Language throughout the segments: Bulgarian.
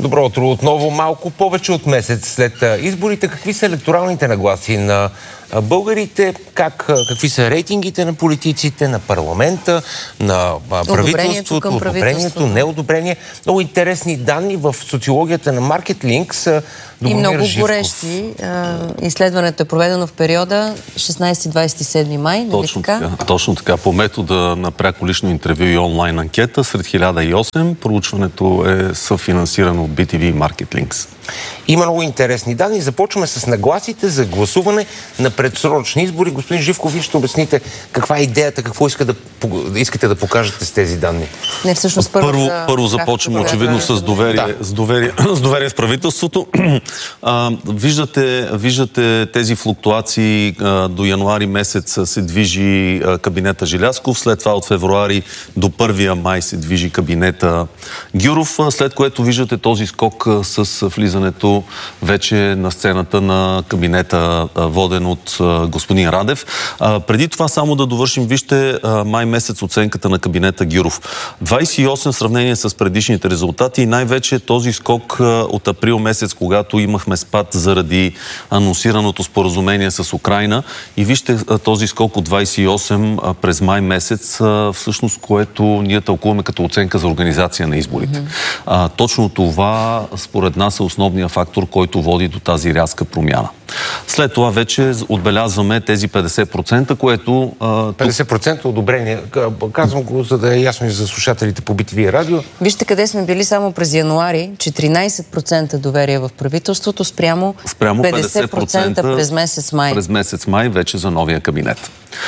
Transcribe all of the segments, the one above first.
Добро утро отново. Малко повече от месец след изборите. Какви са електоралните нагласи на българите? Какви са рейтингите на политиците, на парламента, на правителството, одобрението, неодобрение? Много интересни данни в социологията на MarketLinks. И много горещи. Изследването е проведено в периода 16-27 май. Точно така. По метода на пряко лично интервю и онлайн анкета сред 1008. Проучването е съфинансирано от BTV и MarketLinks. Има много интересни данни. Започваме с нагласите за гласуване на предсрочни избори. Господин Живков, вие ще обясните каква е идеята, какво искате да покажете с тези данни. Не, всъщност първо започваме очевидно с доверие в правителството. Виждате тези флуктуации. До януари месец се движи кабинета Желязков, след това от февруари до 1 май се движи кабинета Гюров, след което виждате този скок с влизането вече на сцената на кабинета, воден от господин Радев. Преди това само да довършим, вижте май месец оценката на кабинета Гюров. 28 в сравнение с предишните резултати и най-вече този скок от април месец, когато имахме спад заради анонсираното споразумение с Украйна. И вижте този скок от 28 през май месец, всъщност, което ние тълкуваме като оценка за организация на изборите. Точно това, според нас, е основният фактор, който води до тази рязка промяна. След това вече отбелязваме тези 50%, което... 50% одобрение. Казвам го, за да е ясно и за слушателите по BTV радио. Вижте къде сме били само през януари. 14% доверие в правителството спрямо 50% през месец май. През месец май вече за новия кабинет.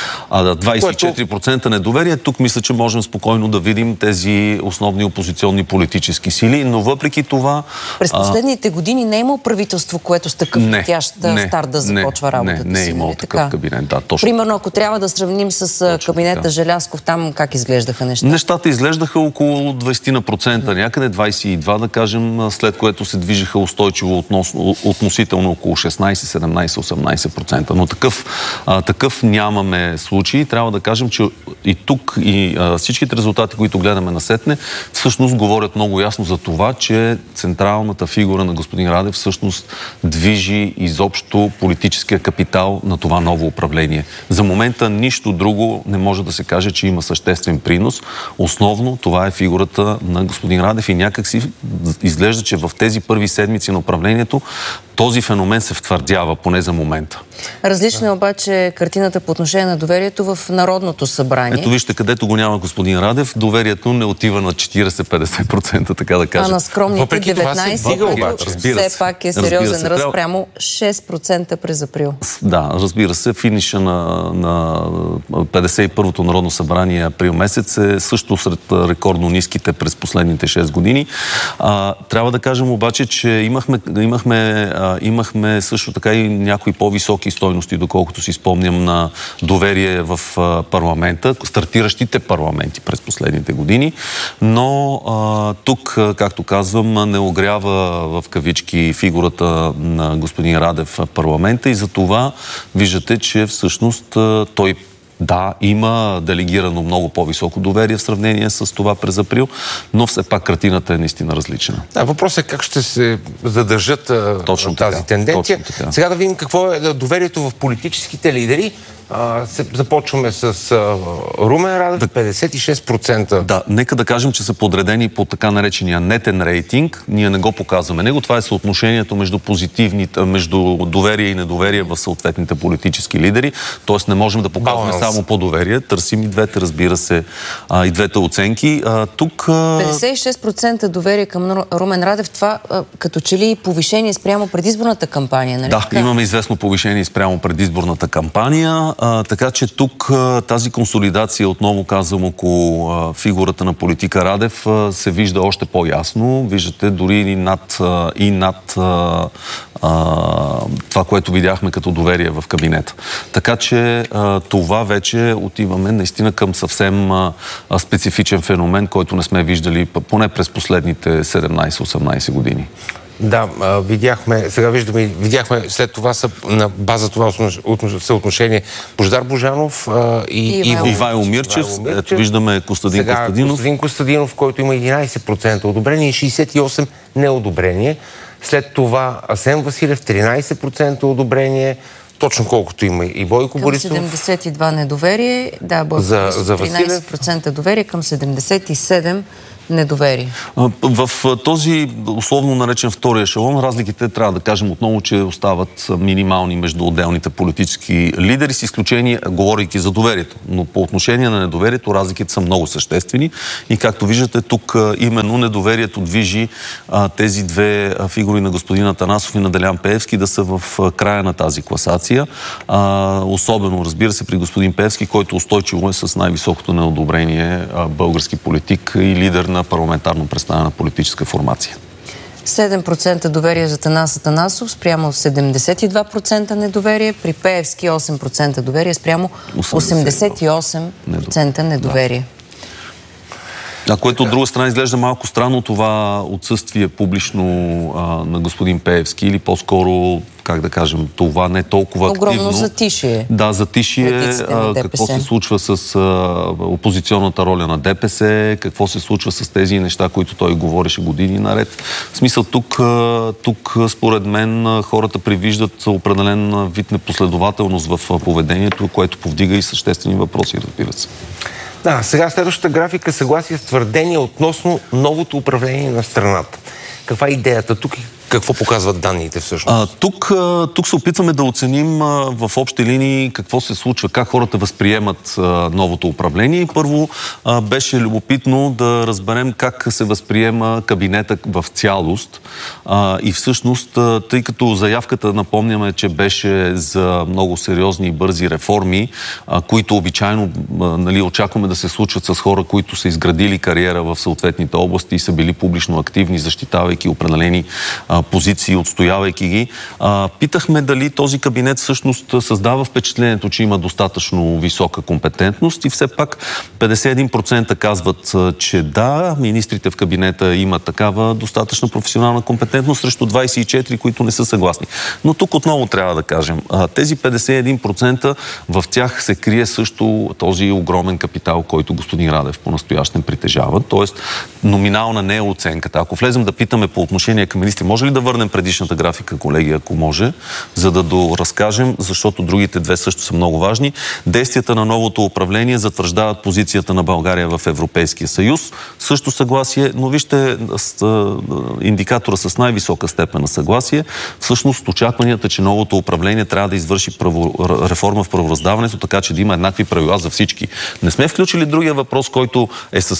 24% недоверие. Тук мисля, че можем спокойно да видим тези основни опозиционни политически сили, но въпреки това... През последните години не е имало правителство, което с такъв летящ старт да започва работата си. Не е имало такъв кабинет, да, точно. Примерно, ако трябва да сравним с кабинета Желязков, там как изглеждаха нещата? Нещата изглеждаха около 20%, някъде 22%, да кажем, след което се движиха устойчиво относително около 16, 17, 18%. Но такъв нямаме случаи. Трябва да кажем, че и тук, и всичките резултати, които гледаме насетне, всъщност говорят много ясно за това, че централната фигура на господин Радев всъщност движи изобщо политическия капитал на това ново управление. За момента нищо друго не може да се каже, че има съществен принос. Основно това е фигурата на господин Радев и някак си изглежда, че в тези първи седмици на управлението този феномен се втвърдява, поне за момента. Различна е обаче картината по отношение на доверието в Народното събрание. Ето вижте, където го няма господин Радев, доверието не отива на 40-50%, така да кажа. А на скромните 19%, все пак е сериозен ръст прямо 6% през април. Да, разбира се, финиша на 51-то Народно събрание април месец е също сред рекордно ниските през последните 6 години. Трябва да кажем обаче, че имахме също така и някои по-високи стойности, доколкото си спомням, на доверие в парламента, стартиращите парламенти през последните години. Но тук, както казвам, не огрява в кавички фигурата на господин Радев в парламента и за това виждате, че всъщност той има делегирано много по-високо доверие в сравнение с това през април, но все пак картината е наистина различна. Да, въпросът е как ще се задържат тази тенденция. Сега да видим какво е доверието в политическите лидери. Започваме с Румен Радев, 56%. Да, нека да кажем, че са подредени по така наречения нетен рейтинг. Ние не го показваме него. Това е съотношението между доверие и недоверие в съответните политически лидери. Тоест не можем да показваме само по доверие. Търсим и двете, разбира се, и двете оценки. Тук... 56% доверие към Румен Радев. Това като че ли повишение спрямо предизборната кампания, нали? Да, имаме известно повишение спрямо предизборната кампания. Така че тук тази консолидация, отново казвам, около фигурата на политика Радев се вижда още по-ясно. Виждате дори и над това, което видяхме като доверие в кабинета. Така че това вече отиваме наистина към съвсем специфичен феномен, който не сме виждали поне през последните 17-18 години. Да, видяхме след това на база това съотношение Божидар Божанов и Ивайло Мирчев. Ето виждаме Костадин Костадинов, който има 11% одобрение и 68% неодобрение. След това Асен Василев 13% одобрение, точно колкото има и Бойко Борисов. Към 72 недоверие, да, Бойко Борисов 13% доверие, към 77% недоверие. В този условно наречен втори ешелон разликите трябва да кажем отново, че остават минимални между отделните политически лидери, с изключение, говорейки за доверието. Но по отношение на недоверието разликите са много съществени и както виждате тук именно недоверието движи тези две фигури на господин Атанасов и на Делян Пеевски да са в края на тази класация. Особено, разбира се, при господин Пеевски, който устойчиво е с най-високото неодобрение български политик и лидер на парламентарно представена политическа формация. 7% доверие за Атанас Атанасов спрямо 72% недоверие, при Пеевски 8% доверие спрямо 88% недоверие. Което от друга страна изглежда малко странно това отсъствие публично на господин Пеевски или по-скоро, как да кажем, това не толкова активно. Огромно затишие. Да, затишие. Какво се случва с опозиционната роля на ДПС, какво се случва с тези неща, които той говореше години наред. В смисъл, тук според мен хората привиждат определен вид непоследователност в поведението, което повдига и съществени въпроси, разбира се. Да, сега следващата графика съгласие с твърдения относно новото управление на страната. Каква е идеята тук и какво показват данните всъщност? Тук се опитваме да оценим в общи линии какво се случва, как хората възприемат новото управление. Първо беше любопитно да разберем как се възприема кабинета в цялост. И всъщност, тъй като заявката, напомняме, че беше за много сериозни и бързи реформи, които обичайно очакваме да се случват с хора, които са изградили кариера в съответните области и са били публично активни, защитавайки определени позиции, отстоявайки ги. Питахме дали този кабинет всъщност създава впечатлението, че има достатъчно висока компетентност и все пак 51% казват, че да, министрите в кабинета имат такава достатъчна професионална компетентност, срещу 24%, които не са съгласни. Но тук отново трябва да кажем, тези 51% в тях се крие също този огромен капитал, който господин Радев по-настоящен притежава. Тоест, номинална не е оценката. Ако влезем да питаме по отношение към министри, може ли да върнем предишната графика, колеги, ако може, за да доразкажем, защото другите две също са много важни. Действията на новото управление затвърждават позицията на България в Европейския съюз. Също съгласие, но вижте индикатора с най-висока степен на съгласие. Всъщност очакванията, че новото управление трябва да извърши реформа в правораздаването, така че да има еднакви правила за всички. Не сме включили другия въпрос, който е с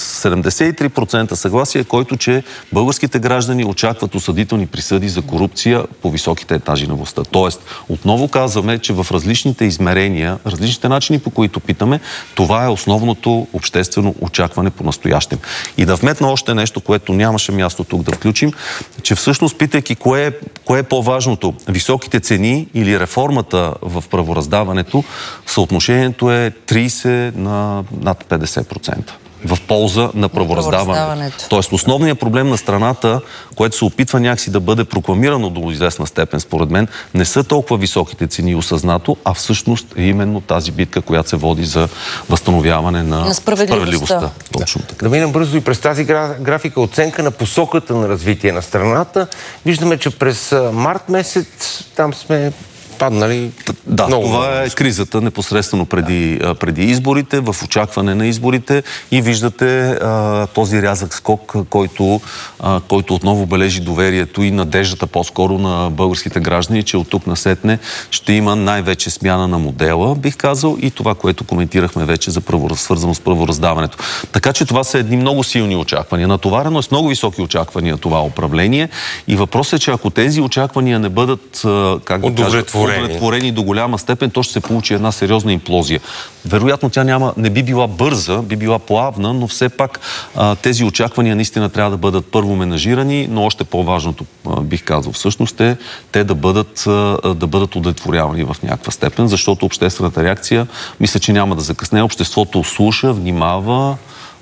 73% съгласие, който, че българските граждани очакват осъдителни присъди за корупция по високите етажи на властта. Тоест, отново казваме, че в различните измерения, различните начини, по които питаме, това е основното обществено очакване по настоящем. И да вметна още нещо, което нямаше място тук да включим, че всъщност питайки кое е по-важното, високите цени или реформата в правораздаването, съотношението е 30 на над 50%. В полза на правораздаването. Тоест, основният проблем на страната, което се опитва някакси да бъде прокламирано до известна степен, според мен, не са толкова високите цени осъзнато, а всъщност е именно тази битка, която се води за възстановяване на справедливостта. Точно така. Да минем бързо и през тази графика оценка на посоката на развитие на страната. Виждаме, че през март месец там сме паднали. Да, това е кризата непосредствено преди изборите, в очакване на изборите и виждате този рязък скок, който отново бележи доверието и надеждата по-скоро на българските граждани, че от тук насетне ще има най-вече смяна на модела, бих казал, и това, което коментирахме вече за свързано с правораздаването. Така че това са едни много силни очаквания. Натоварено е с много високи очаквания това управление и въпросът е, че ако тези очаквания не бъдат удовлетворени до голяма степен, то ще се получи една сериозна имплозия. Вероятно тя не би била бърза, би била плавна, но все пак тези очаквания наистина трябва да бъдат първо менажирани, но още по-важното, бих казал, всъщност е те да бъдат удовлетворявани в някаква степен, защото обществената реакция, мисля, че няма да закъсне. Обществото слуша, внимава,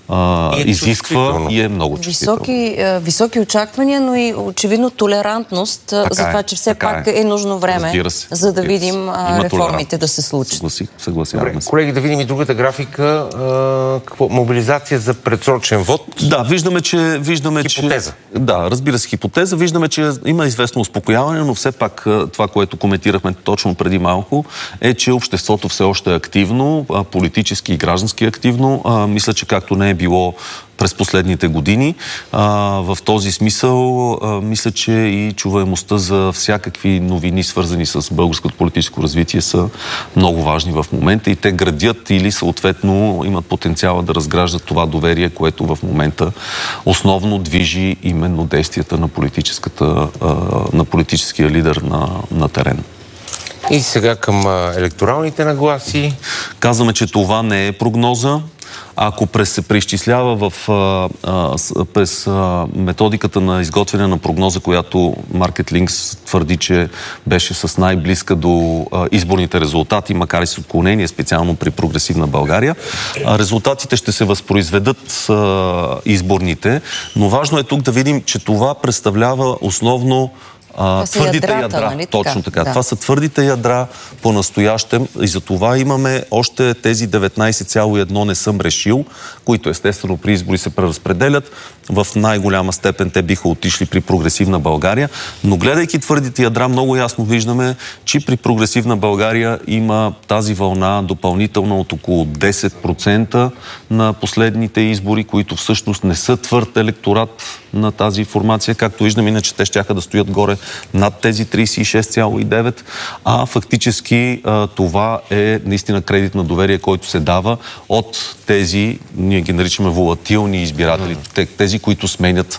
изисква и е много чувствително. Високи очаквания, но и очевидно толерантност за това, че все пак е нужно време, за да видим реформите да се случат. Съгласяваме се. Колеги, да видим и другата графика. Мобилизация за предсрочен вод. Да, виждаме, хипотеза. Да, разбира се, хипотеза. Виждаме, че има известно успокояване, но все пак това, което коментирахме точно преди малко, е, че обществото все още е активно, политически и граждански активно. Мисля, че както не е било през последните години. В този смисъл, мисля, че и чуваемостта за всякакви новини, свързани с българското политическо развитие, са много важни в момента и те градят или съответно имат потенциала да разграждат това доверие, което в момента основно движи именно действията на политическия лидер на терена. И сега към електоралните нагласи. Казваме, че това не е прогноза. Ако се преизчислява през методиката на изготвяне на прогноза, която Market Links твърди, че беше с най-близка до изборните резултати, макар и с отклонение, специално при Прогресивна България, резултатите ще се възпроизведат изборните, но важно е тук да видим, че това представлява основно твърдите ядра. Нали? Точно така. Да. Това са твърдите ядра по-настоящем и за това имаме още тези 19,1 не съм решил, които естествено при избори се преразпределят. В най-голяма степен те биха отишли при Прогресивна България, но гледайки твърдите ядра, много ясно виждаме, че при Прогресивна България има тази вълна допълнително от около 10% на последните избори, които всъщност не са твърд електорат на тази формация. Както виждаме, иначе те щяха да стоят горе над тези 36,9, а фактически това е наистина кредит на доверие, който се дава от тези, ние ги наричаме волатилни избиратели, тези, които сменят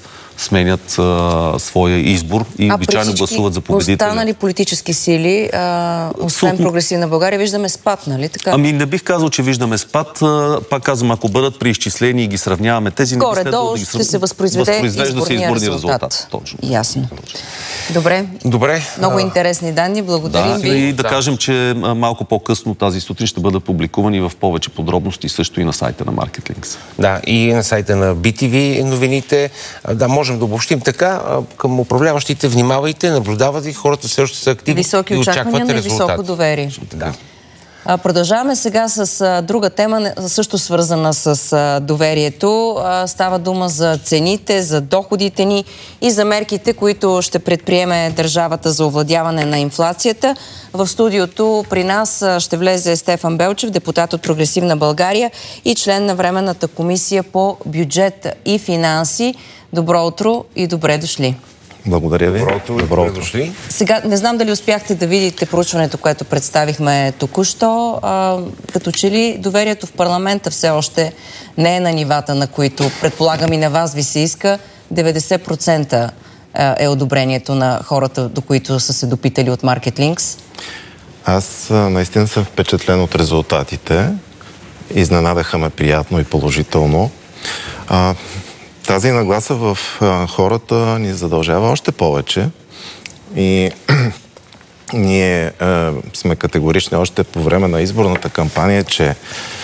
своя избор и обичайно гласуват за победителя. Останали политически сили, освен Прогресивна България, виждаме спад, нали така? Ами не бих казал, че виждаме спад. Пак казвам, ако бъдат преизчислени и ги сравняваме, тези не би следвало да ги ще се възпроизвежда изборния резултат. Точно. Ясно. Добре. Много интересни данни. Благодарим ви. И да кажем, че малко по-късно тази сутрин ще бъдат публикувани в повече подробности също и на сайта на Market Links. Да, и на сайта на BTV новините. Да, можем да обобщим така. Към управляващите внимавайте, наблюдавате, хората все още са активни и очакват резултат. Високо доверие. Да. Продължаваме сега с друга тема, също свързана с доверието. Става дума за цените, за доходите ни и за мерките, които ще предприеме държавата за овладяване на инфлацията. В студиото при нас ще влезе Стефан Белчев, депутат от Прогресивна България и член на Временната комисия по бюджет и финанси. Добро утро и добре дошли. Благодаря ви. Добро утро. Дошли. Сега, не знам дали успяхте да видите проучването, което представихме току-що. Като че ли доверието в парламента все още не е на нивата, на които предполагам и на вас ви се иска. 90% е одобрението на хората, до които са се допитали от Market Links. Аз наистина съм впечатлен от резултатите. Изненадаха ме приятно и положително. Тази нагласа в хората ни задължава още повече и ние сме категорични още по време на изборната кампания, че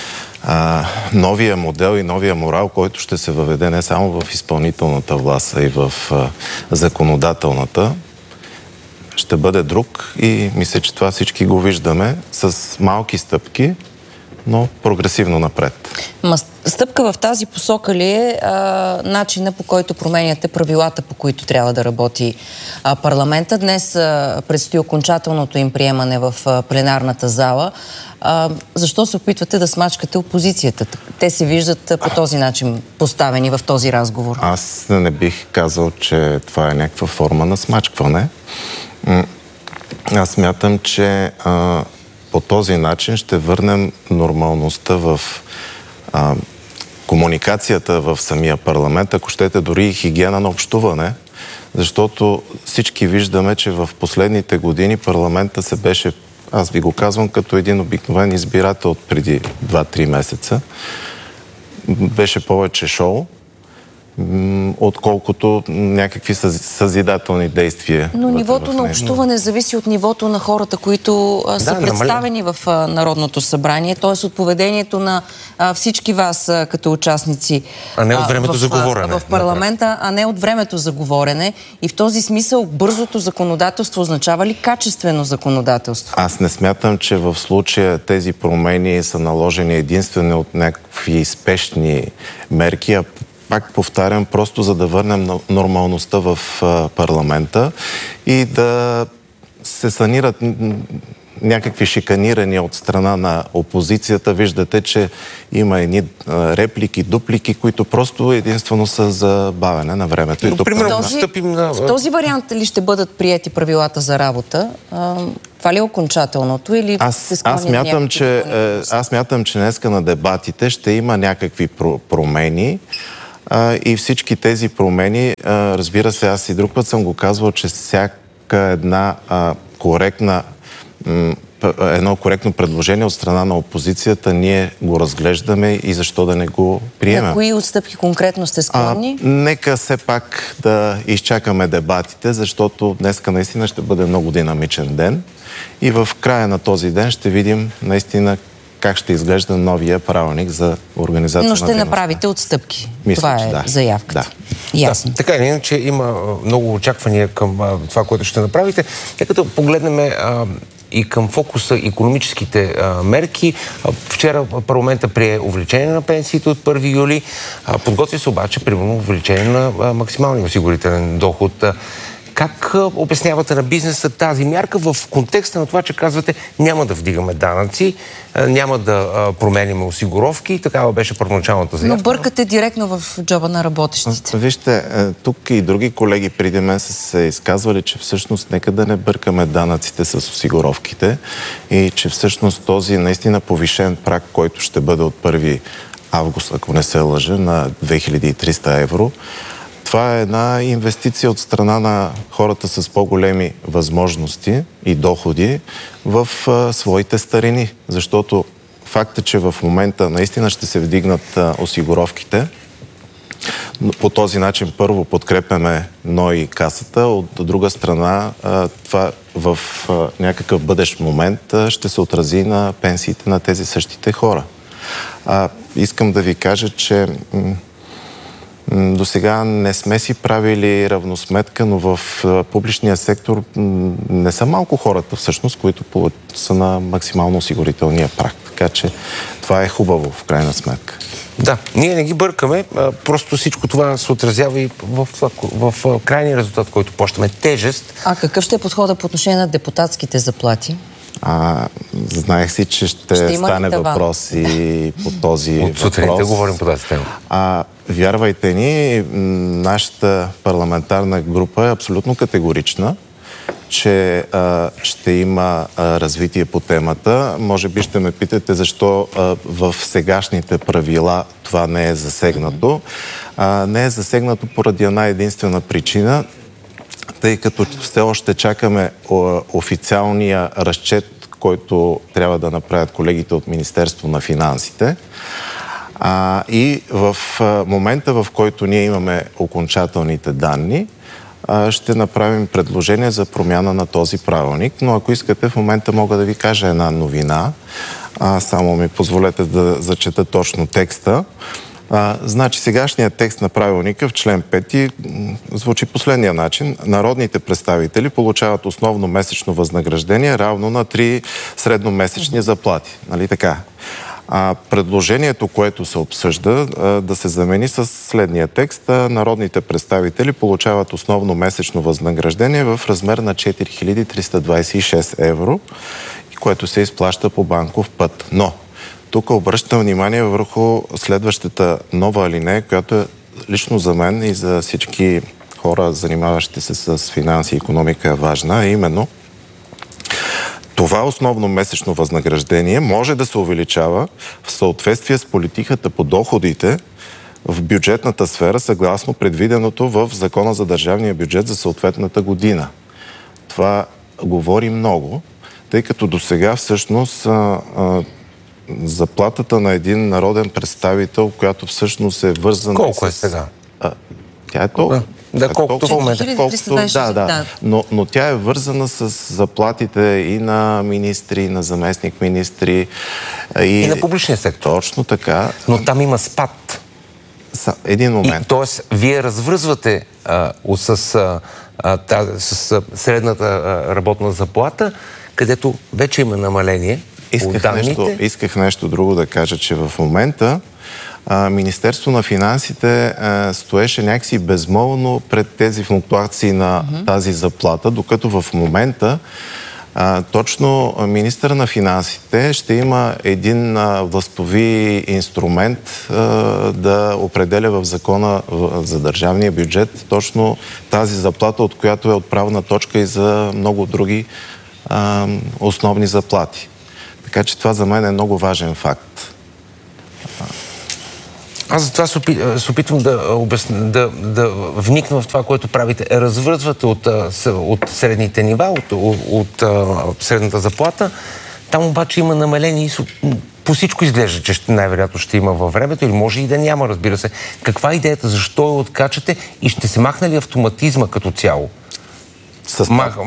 новия модел и новия морал, който ще се въведе не само в изпълнителната власт, а и в законодателната, ще бъде друг и мисля, че това всички го виждаме с малки стъпки, но прогресивно напред. Стъпка в тази посока ли е начина, по който променяте правилата, по които трябва да работи парламента? Днес предстои окончателното им приемане в пленарната зала. Защо се опитвате да смачкате опозицията? Те се виждат по този начин поставени в този разговор. Аз не бих казал, че това е някаква форма на смачкване. Аз смятам, че по този начин ще върнем нормалността в комуникацията в самия парламент, ако щете дори и хигиена на общуване, защото всички виждаме, че в последните години парламента се беше, аз ви го казвам, като един обикновен избирател от преди 2-3 месеца. Беше повече шоу. отколкото някакви съзидателни действия. Но нивото на общуване зависи от нивото на хората, които са представени в Народното събрание, т.е. от поведението на всички вас като участници а не от времето за говорене. В парламента, а не от времето за говорене. И в този смисъл бързото законодателство означава ли качествено законодателство? Аз не смятам, че в случая тези промени са наложени единствено от някакви спешни мерки, а пак повтарям, просто за да върнем нормалността в парламента и да се санират някакви шиканирания от страна на опозицията. Виждате, че има едни реплики, дуплики, които просто единствено са за бавене на времето. В този вариант ли ще бъдат приети правилата за работа? Това ли е окончателното или се склонят някакви? Аз смятам, че днеска на дебатите ще има някакви промени и всички тези промени, разбира се, аз и друг път съм го казвал, че всяка една едно коректно предложение от страна на опозицията ние го разглеждаме и защо да не го приемем. На кои отстъпки конкретно сте склонни? Нека все пак да изчакаме дебатите, защото днеска наистина ще бъде много динамичен ден и в края на този ден ще видим наистина как ще изглежда новия правилник за организация на дейността. Но ще направите отстъпки. Мисля, това е заявката. Ясно. Така или иначе има много очаквания към това, което ще направите. Като погледнем и към фокуса икономическите мерки. Вчера парламента прие увеличение на пенсиите от 1 юли. Подготвя се обаче, примерно, увеличение на максималния осигурителен доход. Как обяснявате на бизнеса тази мярка в контекста на това, че казвате няма да вдигаме данъци, няма да променяме осигуровки? Такава беше първоначалната заявка. Но бъркате директно в джоба на работещите. Вижте, тук и други колеги преди мен са се изказвали, че всъщност нека да не бъркаме данъците с осигуровките и че всъщност този наистина повишен праг, който ще бъде от 1 август, ако не се лъжа, на 2300 евро, това е една инвестиция от страна на хората с по-големи възможности и доходи в своите старини. Защото факта, че в момента наистина ще се вдигнат осигуровките, по този начин първо подкрепяме НОИ касата, от друга страна това в някакъв бъдещ момент ще се отрази на пенсиите на тези същите хора. Искам да ви кажа, че до сега не сме си правили равносметка, но в публичния сектор не са малко хората всъщност, които са на максимално осигурителния праг. Така че това е хубаво в крайна сметка. Да, ние не ги бъркаме, просто всичко това се отразява и в крайния резултат, който плащаме тежест. А какъв ще е подходът по отношение на депутатските заплати? Знаех си, че ще стане въпрос и по този въпрос. От сутринта говорим по тази тема. Вярвайте ни, нашата парламентарна група е абсолютно категорична, че ще има развитие по темата. Може би ще ме питате защо в сегашните правила това не е засегнато. Не е засегнато поради една единствена причина, тъй като все още чакаме официалния разчет, който трябва да направят колегите от Министерство на финансите. И в момента, в който ние имаме окончателните данни, ще направим предложение за промяна на този правилник. Но ако искате, в момента мога да ви кажа една новина. Само ми позволете да зачета точно текста. Значи сегашният текст на правилника в член 5 звучи последния начин. Народните представители получават основно месечно възнаграждение равно на 3 средномесечни заплати. Нали така? Предложението, което се обсъжда, да се замени с следния текст. Народните представители получават основно месечно възнаграждение в размер на 4326 евро, което се изплаща по банков път. Но тук обръщам внимание върху следващата нова алинея, която е лично за мен и за всички хора, занимаващи се с финанси и икономика, е важна, а именно това основно месечно възнаграждение може да се увеличава в съответствие с политиката по доходите в бюджетната сфера, съгласно предвиденото в Закона за държавния бюджет за съответната година. Това говори много, тъй като досега всъщност заплатата на един народен представител, която всъщност е вързана... Колко е сега? Тя е толкова. Да, колкото в момента. Да. Но тя е вързана с заплатите и на министри, и на заместник-министри. И на публичния сектор. Точно така. Но там има спад. Един момент. Тоест, вие развръзвате с средната работна заплата, където вече има намаление. Исках нещо друго да кажа, че в момента Министерство на финансите стоеше някакси безмолвно пред тези флуктуации на тази заплата, докато в момента точно министър на финансите ще има един властови инструмент да определя в закона за държавния бюджет точно тази заплата, от която е отправна точка и за много други основни заплати. Така че това за мен е много важен факт. Аз затова се опитвам да вникна в това, което правите. Развързвате от средните нива, от средната заплата. Там обаче има намаление и по всичко изглежда, че най-вероятно ще има във времето или може и да няма, разбира се. Каква е идеята? Защо я откачате и ще се махне ли автоматизма като цяло? С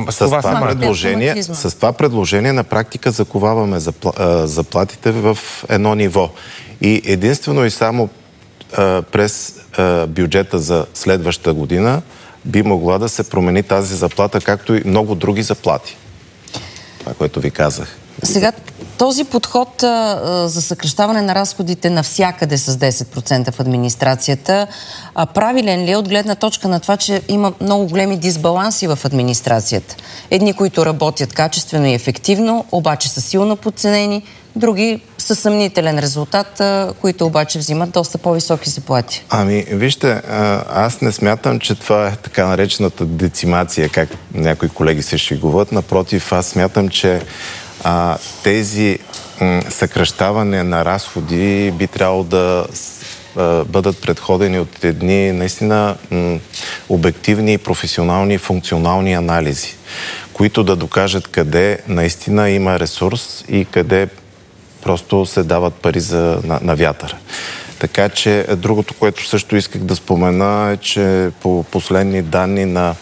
това предложение на практика заковаваме заплатите в едно ниво. И единствено и само през бюджета за следващата година би могла да се промени тази заплата, както и много други заплати. Това, което ви казах. Сега, този подход за съкращаване на разходите навсякъде с 10% в администрацията, правилен ли е от гледна точка на това, че има много големи дисбаланси в администрацията? Едни, които работят качествено и ефективно, обаче са силно подценени, други със съмнителен резултат, които обаче взимат доста по-високи заплати. Вижте, аз не смятам, че това е така наречената децимация, как някои колеги се шегуват. Напротив, аз смятам, че тези съкращаване на разходи би трябвало да бъдат предходени от едни наистина обективни, професионални, функционални анализи, които да докажат къде наистина има ресурс и къде просто се дават пари на вятъра. Така че другото, което също исках да спомена е, че по последни данни на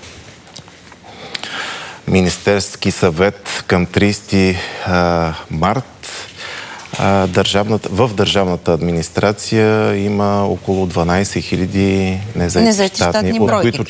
Министерски съвет към 30 март в държавната администрация има около 12 000 незаети щатни, от които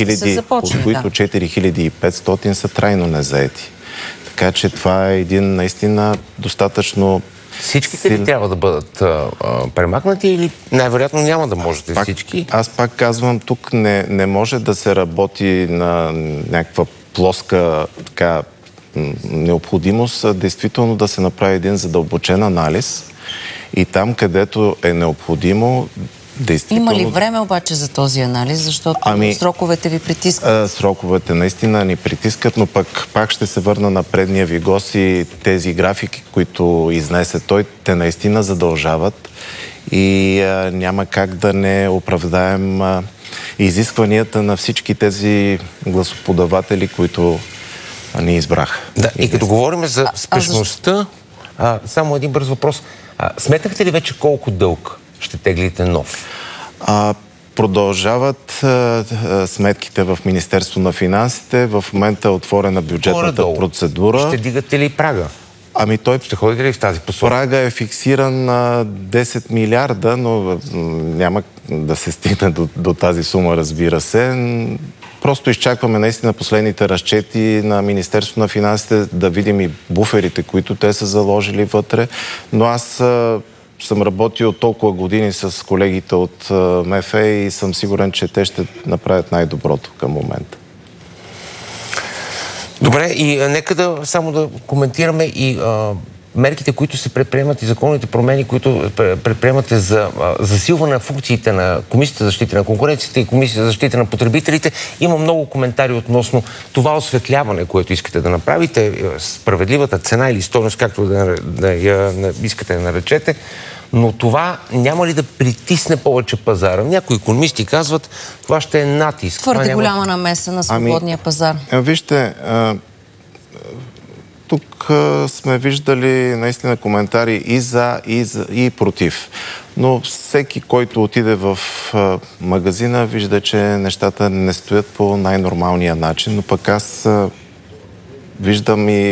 4500 са трайно незаети. Така че това е един наистина достатъчно... Всичките ли трябва да бъдат премахнати или най-вероятно няма да можете всички? Аз пак казвам, тук не може да се работи на някаква плоска необходимост, действително да се направи един задълбочен анализ и там, където е необходимо, действително... Има ли време обаче за този анализ, защото сроковете ви притискат? Сроковете наистина ни притискат, но пак ще се върна на предния ви гост и тези графики, които изнесе той, те наистина задължават и няма как да не оправдаем изискванията на всички тези гласоподаватели, които ни избраха. Да, и като говорим за спешността, само един бърз въпрос. Сметнахте ли вече колко дълг ще теглите нов? Продължават сметките в Министерство на финансите. В момента е отворена бюджетната процедура. Ще дигате ли прага? Той ще ходите ли в тази посока? Прага е фиксиран на 10 милиарда, но няма да се стигне до тази сума, разбира се. Просто изчакваме наистина последните разчети на Министерство на финансите да видим и буферите, които те са заложили вътре. Но аз съм работил толкова години с колегите от МФ и съм сигурен, че те ще направят най-доброто към момента. Добре, и нека само да коментираме и мерките, които се предприемат и законните промени, които предприемате за засилване на функциите на Комисията за защита на конкуренцията и Комисията за защита на потребителите. Има много коментари относно това осветляване, което искате да направите, справедливата цена или стойност, както да я искате да наречете. Но това няма ли да притисне повече пазара? Някои икономисти казват, това ще е натиск. Твърде голяма намеса на свободния пазар. Вижте, тук сме виждали наистина коментари и за, и против. но всеки, който отиде в магазина, вижда, че нещата не стоят по най-нормалния начин, но пък аз виждам и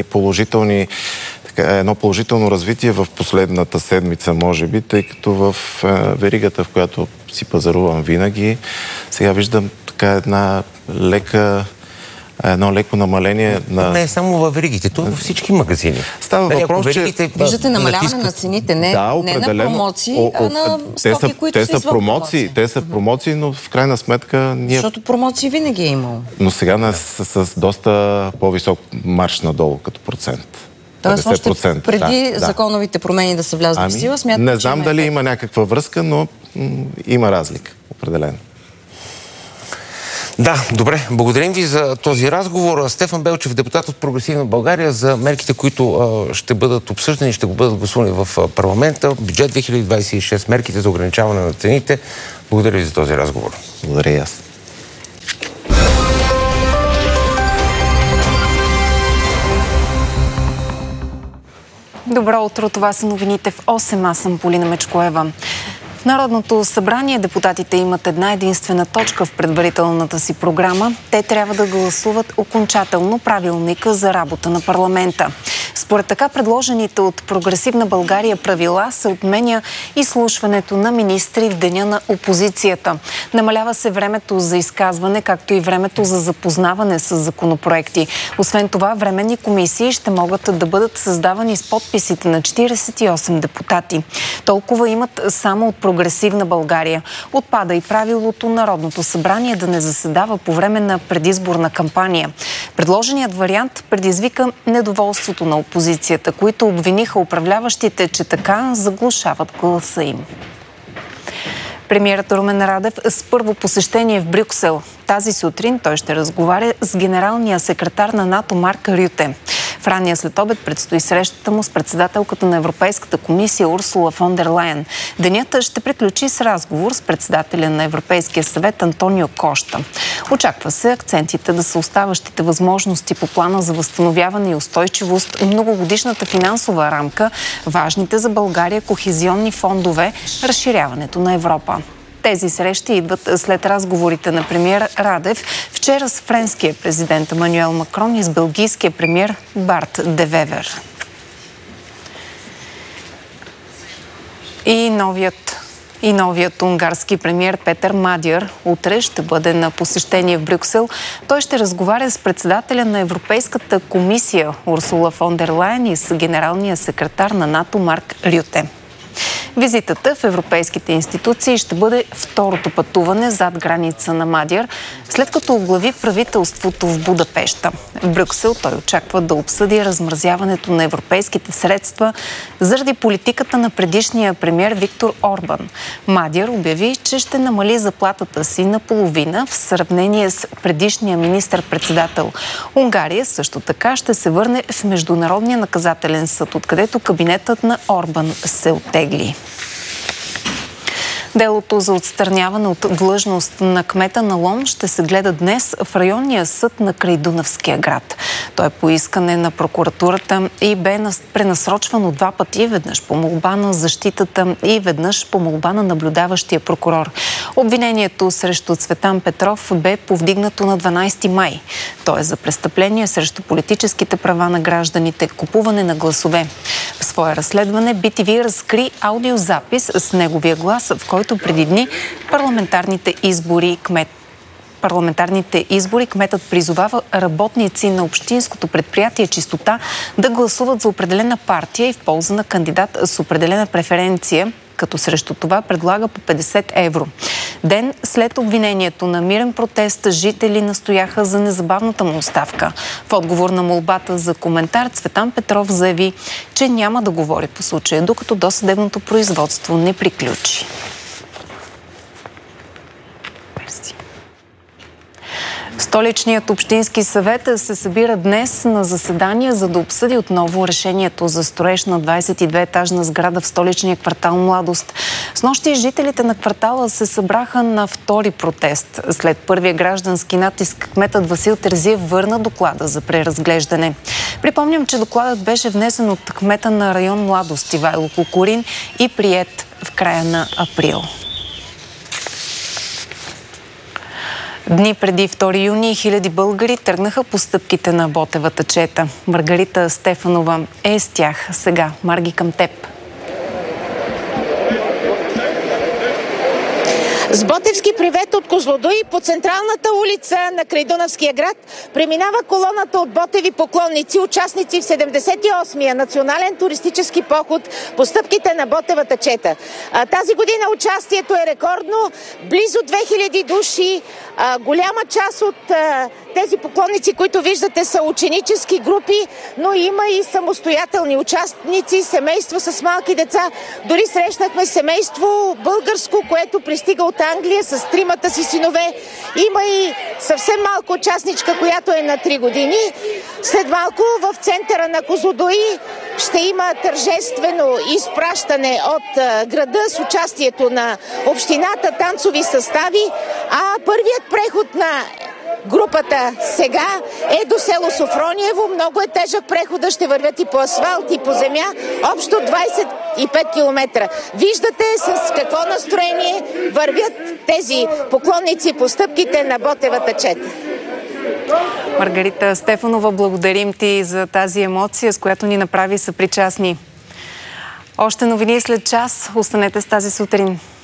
едно положително развитие в последната седмица, може би, тъй като в веригата, в която си пазарувам винаги, сега виждам така едно леко намаление на... Не само във веригите, то във всички магазини. Става въпрос, че... Виждате намаляване на цените, не на промоции, а на стоки, които са извън промоции. Те са промоции, но в крайна сметка ние... Защото промоции винаги е имало. Но сега с доста по-висок марш надолу като процент. Тоест още преди законовите промени да са влязли в сила, смятам, не знам дали има някаква връзка, но има разлика, определено. Да, добре. Благодарим ви за този разговор. Стефан Белчев, депутат от Прогресивна България, за мерките, които ще бъдат обсъждани, ще го бъдат гласувани в парламента. Бюджет 2026, мерките за ограничаване на цените. Благодаря ви за този разговор. Благодаря и аз. Добро утро, това са новините в 8. Аз съм Полина Мечкоева. В Народното събрание депутатите имат една единствена точка в предварителната си програма. Те трябва да гласуват окончателно правилника за работа на парламента. Според така предложените от Прогресивна България правила се отменя изслушването на министри в деня на опозицията. Намалява се времето за изказване, както и времето за запознаване с законопроекти. Освен това, временни комисии ще могат да бъдат създавани с подписите на 48 депутати. Толкова имат само от Прогресивна България. Отпада и правилото Народното събрание да не заседава по време на предизборна кампания. Предложеният вариант предизвика недоволството на опозицията, които обвиниха управляващите, че така заглушават гласа им. Премиерът Румен Радев с първо посещение в Брюксел. Тази сутрин той ще разговаря с генералния секретар на НАТО Марк Рюте. В ранния следобед предстои срещата му с председателката на Европейската комисия Урсула фон дер Лайен. Денят ще приключи с разговор с председателя на Европейския съвет Антонио Кошта. Очаква се акцентите да са оставащите възможности по плана за възстановяване и устойчивост, многогодишната финансова рамка, важните за България кохезионни фондове, разширяването на Европа. Тези срещи идват след разговорите на премиер Радев вчера с френския президент Емануел Макрон и с белгийския премиер Барт де Вевер. И новият унгарски премиер Петър Мадиар утре ще бъде на посещение в Брюксел. Той ще разговаря с председателя на Европейската комисия Урсула фон дер Лайен и с генералния секретар на НАТО Марк Рюте. Визитата в европейските институции ще бъде второто пътуване зад граница на Мадиар, след като оглави правителството в Будапеща. В Брюксел той очаква да обсъди размразяването на европейските средства заради политиката на предишния премиер Виктор Орбан. Мадиар обяви, че ще намали заплатата си наполовина в сравнение с предишния министър-председател. Унгария също така ще се върне в Международния наказателен съд, откъдето кабинетът на Орбан се оттегли. Делото за отстраняване от длъжност на кмета на Лом ще се гледа днес в районния съд на Крайдунавския град. Той е по искане на прокуратурата и бе пренасрочвано 2 пъти, веднъж по молба на защитата и веднъж по молба на наблюдаващия прокурор. Обвинението срещу Цветан Петров бе повдигнато на 12 май. То е за престъпление срещу политическите права на гражданите, купуване на гласове. В свое разследване BTV разкри аудиозапис с неговия глас, в който преди дни парламентарните избори кметът призовава работници на общинското предприятие Чистота да гласуват за определена партия и в полза на кандидат с определена преференция, като срещу това предлага по 50 евро. Ден след обвинението на мирен протест, жители настояха за незабавната му оставка. В отговор на молбата за коментар, Цветан Петров заяви, че няма да говори по случая, докато досъдебното производство не приключи. Столичният общински съвет се събира днес на заседание, за да обсъди отново решението за строеж на 22-етажна сграда в столичния квартал Младост. Снощи жителите на квартала се събраха на втори протест. След първия граждански натиск кметът Васил Терзиев върна доклада за преразглеждане. Припомням, че докладът беше внесен от кмета на район Младост Ивайло Кукурин и приет в края на април. Дни преди 2 юни хиляди българи тръгнаха по стъпките на Ботевата чета. Маргарита Стефанова е с тях. Сега, Марги, към теб. С ботевски привет от Козлодуй по централната улица на Крайдунавския град преминава колоната от ботеви поклонници, участници в 78-я национален туристически поход по стъпките на Ботевата чета. Тази година участието е рекордно. Близо 2000 души. Голяма част от тези поклонници, които виждате, са ученически групи, но има и самостоятелни участници, семейство с малки деца. Дори срещнахме семейство българско, което пристига от Англия с 3-мата си синове. Има и съвсем малка участничка, която е на 3 години. След малко в центъра на Козлодуй ще има тържествено изпращане от града с участието на общината, танцови състави, а първият преход на групата сега е до село Софрониево. Много е тежък преходът, ще вървят и по асфалт, и по земя. Общо 25 км. Виждате с какво настроение вървят тези поклонници по стъпките на Ботевата чета. Маргарита Стефанова, благодарим ти за тази емоция, с която ни направи съпричастни. Още новини след час. Останете с Тази сутрин.